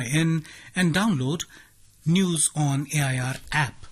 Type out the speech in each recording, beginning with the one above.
in and download News on AIR app.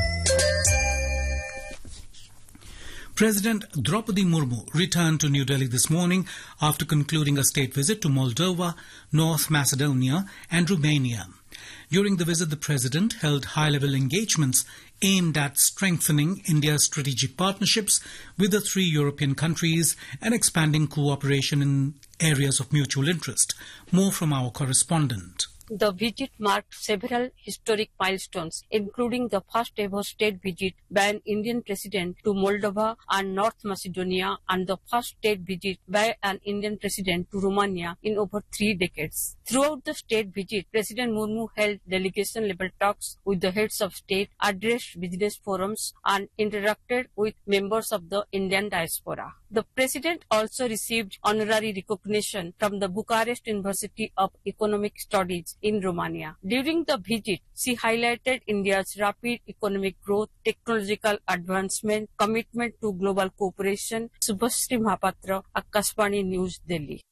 President Draupadi Murmu returned to New Delhi this morning after concluding a state visit to Moldova, North Macedonia and Romania. During the visit, the President held high-level engagements aimed at strengthening India's strategic partnerships with the three European countries and expanding cooperation in areas of mutual interest. More from our correspondent. The visit marked several historic milestones, including the first ever state visit by an Indian president to Moldova and North Macedonia and the first state visit by an Indian president to Romania in over 3 decades. Throughout the state visit, President Murmu held delegation-level talks with the heads of state, addressed business forums and interacted with members of the Indian diaspora. The president also received honorary recognition from the Bucharest University of Economic Studies in Romania. During the visit, she highlighted India's rapid economic growth, technological advancement, commitment to global cooperation. Subhashree Mahapatra, Akashvani News, Delhi.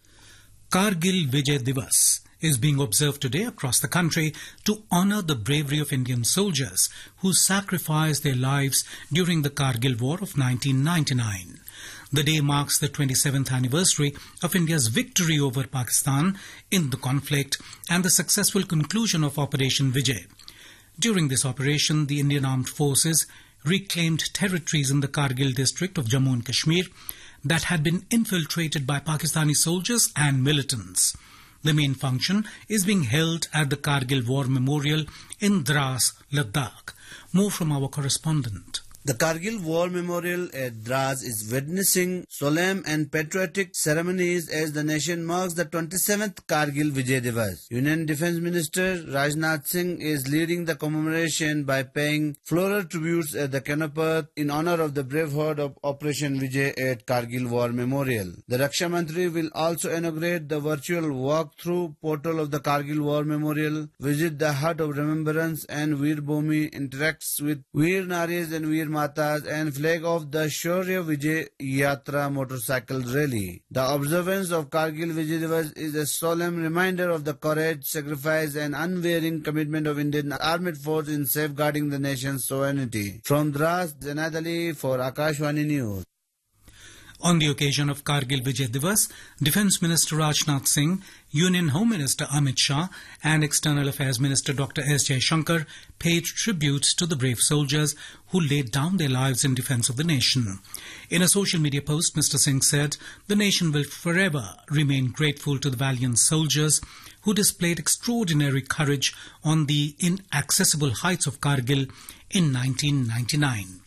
Kargil Vijay Divas is being observed today across the country to honour the bravery of Indian soldiers who sacrificed their lives during the Kargil War of 1999. The day marks the 27th anniversary of India's victory over Pakistan in the conflict and the successful conclusion of Operation Vijay. During this operation, the Indian Armed Forces reclaimed territories in the Kargil district of Jammu and Kashmir that had been infiltrated by Pakistani soldiers and militants. The main function is being held at the Kargil War Memorial in Dras, Ladakh. More from our correspondent. The Kargil War Memorial at Dras is witnessing solemn and patriotic ceremonies as the nation marks the 27th Kargil Vijay Divas. Union Defence Minister Rajnath Singh is leading the commemoration by paying floral tributes at the Kanapat in honour of the brave heart of Operation Vijay at Kargil War Memorial. The Raksha Mantri will also inaugurate the virtual walk-through portal of the Kargil War Memorial, visit the Hut of Remembrance and Veer Bhumi, interacts with Veer Naris and Veer Matas and flag off the Shaurya Vijay Yatra motorcycle rally. The observance of Kargil Vijay Divas is a solemn reminder of the courage, sacrifice and unwavering commitment of Indian Armed Force in safeguarding the nation's sovereignty. From Dras, Junaid Ali for Akashvani News. On the occasion of Kargil Vijay Divas, Defence Minister Rajnath Singh, Union Home Minister Amit Shah and External Affairs Minister Dr. S. Jaishankar paid tributes to the brave soldiers who laid down their lives in defence of the nation. In a social media post, Mr. Singh said, "The nation will forever remain grateful to the valiant soldiers who displayed extraordinary courage on the inaccessible heights of Kargil in 1999.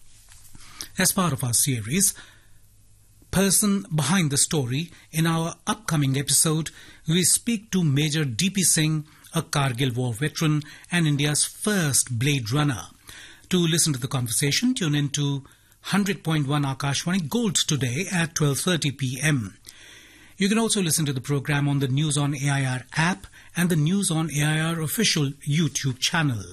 As part of our series, Person Behind the Story, in our upcoming episode, we speak to Major D.P. Singh, a Kargil War veteran and India's first Blade Runner. To listen to the conversation, tune in to 100.1 Akashvani Gold today at 12:30 p.m. You can also listen to the program on the News on AIR app and the News on AIR official YouTube channel.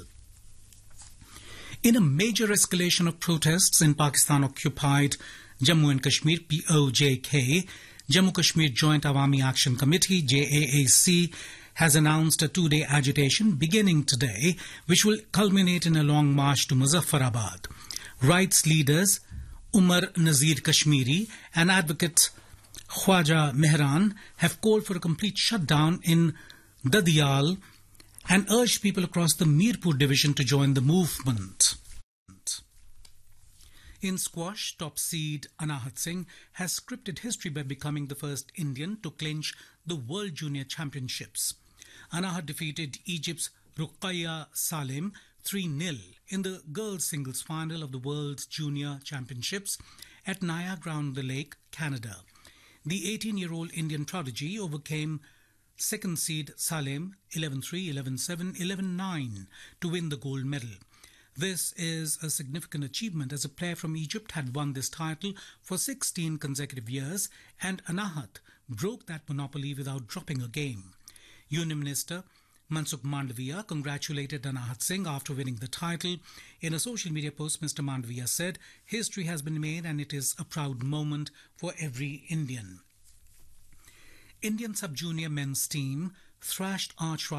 In a major escalation of protests in Pakistan-occupied Jammu and Kashmir, POJK, Jammu Kashmir Joint Awami Action Committee, JAAC, has announced a 2-day agitation beginning today, which will culminate in a long march to Muzaffarabad. Rights leaders Umar Nazir Kashmiri and advocate Khwaja Mehran have called for a complete shutdown in Dadiyal and urged people across the Mirpur division to join the movement. In squash, top seed Anahat Singh has scripted history by becoming the first Indian to clinch the World Junior Championships. Anahat defeated Egypt's Ruqayya Salim 3-0 in the girls' singles final of the World Junior Championships at Niagara-on-the-Lake, Canada. The 18-year-old Indian prodigy overcame second seed Salim 11-3, 11-7, 11-9 to win the gold medal. This is a significant achievement as a player from Egypt had won this title for 16 consecutive years and Anahat broke that monopoly without dropping a game. Union Minister Mansukh Mandaviya congratulated Anahat Singh after winning the title. In a social media post, Mr. Mandaviya said, "History has been made and it is a proud moment for every Indian." Indian sub-junior men's team thrashed arch